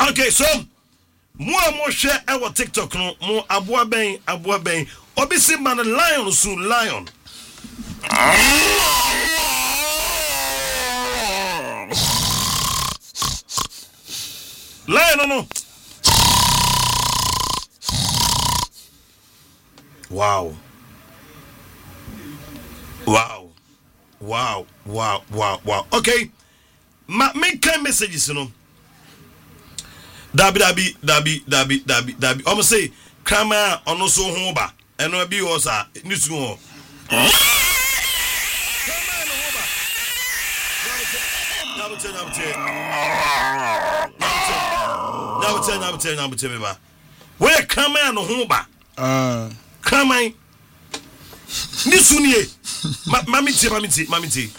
Okay, so mo share our TikTok no mo aboa ben obisi man lion soon lion no wow okay make kind messages no dabi almost say kama ono so ho ba eno bi wo sa nisu ho Now tell me ba where kama no ho ba kama nisu nie mami ti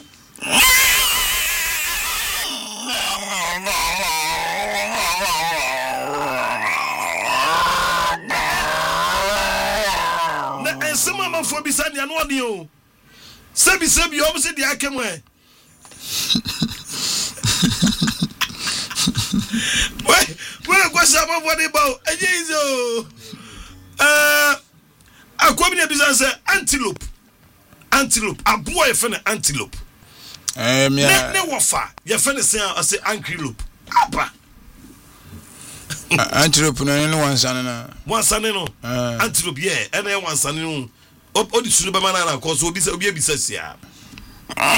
Some for beside the annual. Sebi, obviously the Akemwe. Where was some of what about? A community business antelope. A boy friend antelope. Never far. Your friend say I say antelope. Apa. Antelope no one son no. Antelope yeah, and then one son no. Odi sunu ba mana na ko so obi bisa sia.